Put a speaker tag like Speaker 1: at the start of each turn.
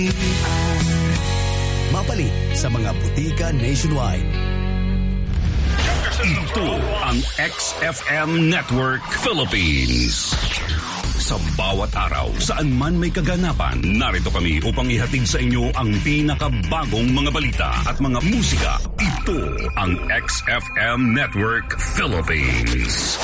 Speaker 1: Mapalit sa mga butika nationwide.
Speaker 2: Ito ang XFM Network Philippines. Sa bawat araw, saan man may kaganapan, narito kami upang ihatid sa inyo ang pinakabagong mga balita at mga musika. Ito ang XFM Network Philippines.